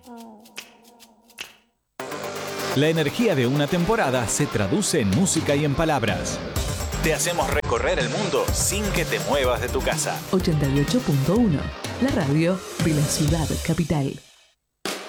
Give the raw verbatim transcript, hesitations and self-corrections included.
La energía de una temporada se traduce en música y en palabras. Te hacemos recorrer el mundo sin que te muevas de tu casa. ochenta y ocho punto uno, la radio de la ciudad capital.